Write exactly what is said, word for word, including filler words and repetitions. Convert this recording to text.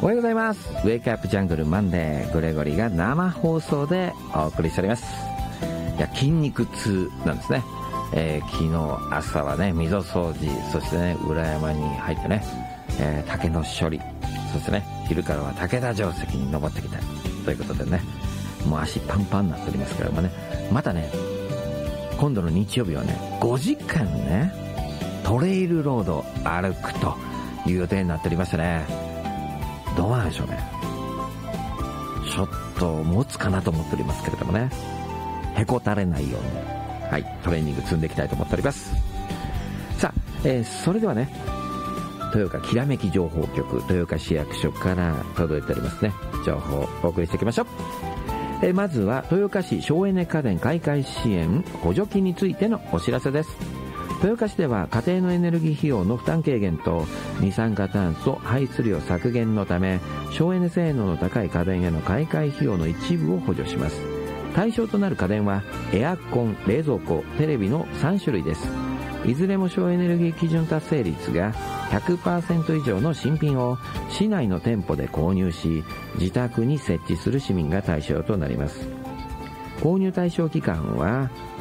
おはようございます。ウェイクアップジャングルマンデー、グレゴリーが生放送でお送りしております。いや、筋肉痛なんですね。えー、昨日朝はね、溝掃除、そしてね、裏山に入ってね、えー、竹の処理、そしてね、昼からは竹田城跡に登ってきたということでね、もう足パンパンになっておりますけどもね、またね、今度の日曜日はね、ごじかんね、トレイルロード歩くという予定になっておりましてね、どうなんでしょうね。ちょっと持つかなと思っておりますけれどもね、へこたれないように、はい、トレーニング積んでいきたいと思っております。さあ、えー、それではね、豊岡きらめき情報局、豊岡市役所から届いておりますね、情報をお送りしていきましょう。えー、まずは豊岡市省エネ家電買い替え支援補助金についてのお知らせです。豊岡市では家庭のエネルギー費用の負担軽減と二酸化炭素排出量削減のため、省エネ性能の高い家電への買い替え費用の一部を補助します。対象となる家電はエアコン、冷蔵庫、テレビのさん種類です。いずれも省エネルギー基準達成率が ひゃくパーセント 以上の新品を市内の店舗で購入し、自宅に設置する市民が対象となります。購入対象期間は